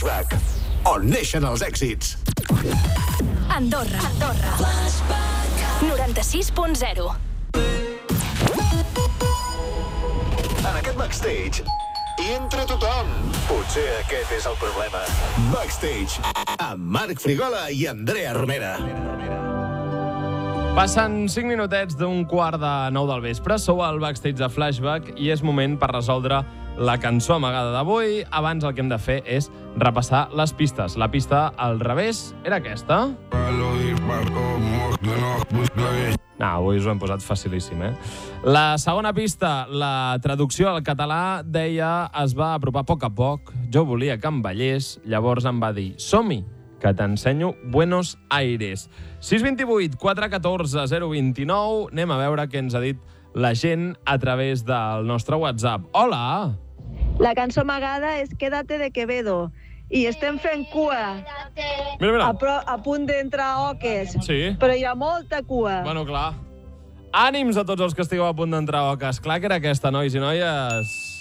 Flashback, on neixen els èxits. Andorra. 96.0. En aquest Backstage hi entra tothom. Potser aquest és el problema. Backstage, amb Marc Frigola i Andrea Romera. Passen 5 minutets d'un 8:45 del vespre. Sou al Backstage de Flashback i és moment per resoldre la cançó amagada d'avui. Abans el que hem de fer és repassar les pistes. La pista al revés era aquesta. Avui us ho hem posat facilíssim, La segona pista, la traducció al català, deia es va apropar a poc. Jo volia que em ballés, llavors em va dir som-hi, que t'ensenyo Buenos Aires. 628 414 029. Anem a veure què ens ha dit la gent a través del nostre WhatsApp. Hola! La cançó amagada és Quédate de Quevedo. I estem fent cua. Mira. A punt d'entrar a Oques. Sí. Però hi ha molta cua. Bueno, clar. Ànims a tots els que estigueu a punt d'entrar a Oques. Clar que era aquesta, nois i noies.